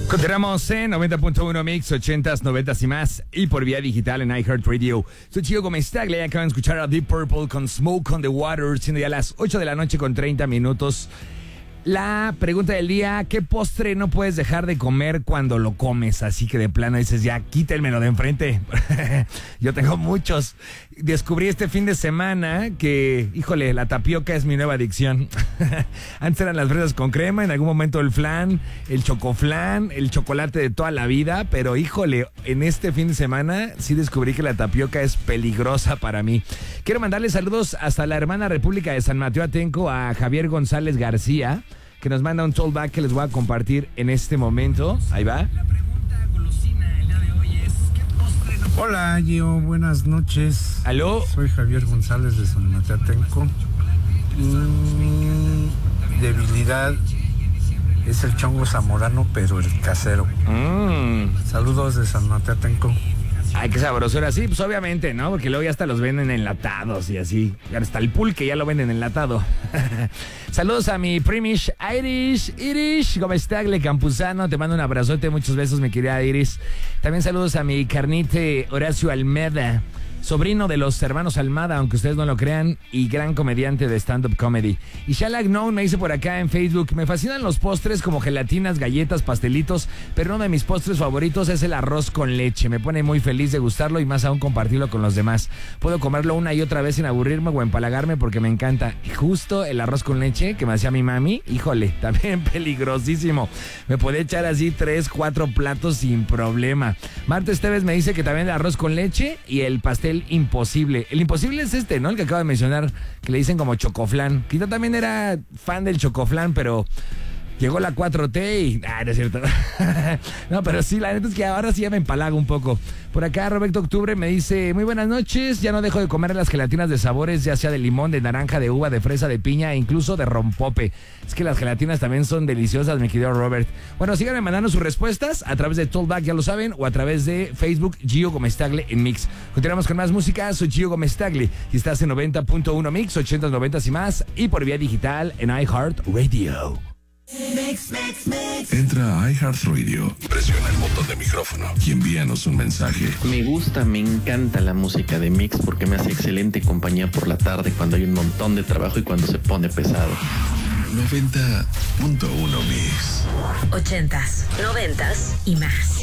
Continuamos en 90.1 Mix, 80s, 90s y más, y por vía digital en iHeartRadio. Soy Chico Comestaglia, acaban de escuchar a Deep Purple con Smoke on the Water, siendo ya las 8 de la noche con 30 minutos. La pregunta del día: ¿qué postre no puedes dejar de comer cuando lo comes? Así que de plano dices, ya quítenmelo de enfrente. Yo tengo muchos. Descubrí este fin de semana que, híjole, la tapioca es mi nueva adicción. Antes eran las fresas con crema, en algún momento el flan, el chocoflan, el chocolate de toda la vida, pero híjole, en este fin de semana sí descubrí que la tapioca es peligrosa para mí. Quiero mandarle saludos hasta la hermana República de San Mateo Atenco a Javier González García, que nos manda un tollback que les voy a compartir en este momento. Ahí va. La pregunta golosina el día de hoy es: ¿qué postre no... Hola, Gio, buenas noches. ¿Aló? Soy Javier González de San Mateo Atenco. Mi debilidad es el chongo zamorano, pero el casero. Saludos de San Mateo Atenco. Ay, qué sabrosura. Sí, pues obviamente, ¿no? Porque luego ya hasta los venden enlatados y así. Hasta el pulque ya lo venden enlatado. Saludos a mi primish Irish Gomestagle Campuzano. Te mando un abrazote, muchos besos, mi querida Iris. También saludos a mi carnite Horacio Almeda, sobrino de los hermanos Almada, aunque ustedes no lo crean, y gran comediante de stand-up comedy. Y Shalak Known me dice por acá en Facebook: me fascinan los postres como gelatinas, galletas, pastelitos, pero uno de mis postres favoritos es el arroz con leche. Me pone muy feliz de gustarlo y más aún compartirlo con los demás. Puedo comerlo una y otra vez sin aburrirme o empalagarme porque me encanta. Y justo el arroz con leche que me hacía mi mami, híjole, también peligrosísimo. Me podía echar así 3, 4 platos sin problema. Marta Esteves me dice que también el arroz con leche y el pastel imposible. El imposible es este, ¿no? El que acabo de mencionar, que le dicen como chocoflan. Que yo también era fan del chocoflan, pero llegó la 4T y... no es cierto. No, pero sí, la neta es que ahora sí ya me empalago un poco. Por acá Roberto Octubre me dice: muy buenas noches, ya no dejo de comer las gelatinas de sabores, ya sea de limón, de naranja, de uva, de fresa, de piña e incluso de rompope. Es que las gelatinas también son deliciosas, mi querido Robert. Bueno, síganme mandando sus respuestas a través de Tollback, ya lo saben, o a través de Facebook, Gio Gomestagle en Mix. Continuamos con más música. Soy Gio Gomestagle y estás en 90.1 Mix, 80s, 90s y más, y por vía digital en iHeartRadio. Entra a iHeartRadio, presiona el botón de micrófono y envíanos un mensaje. Me encanta la música de Mix porque me hace excelente compañía por la tarde cuando hay un montón de trabajo y cuando se pone pesado. 90.1 Mix. 80s, 90s y más.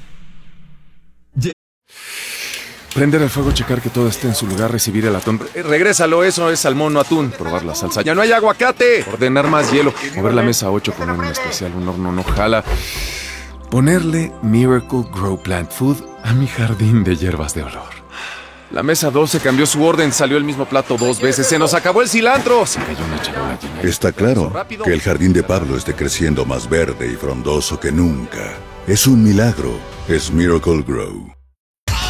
Prender el fuego, checar que todo esté en su lugar, recibir el atún. Regrésalo, eso es salmón, no atún. Probar la salsa. ¡Ya no hay aguacate! Ordenar más hielo. Mover la mesa 8 con un especial, un horno no jala. Ponerle Miracle Grow Plant Food a mi jardín de hierbas de olor. La mesa 12 cambió su orden, salió el mismo plato 2 veces. ¡Se nos acabó el cilantro! Se cayó una charola llena. Está claro que el jardín de Pablo esté creciendo más verde y frondoso que nunca. Es un milagro. Es Miracle Grow.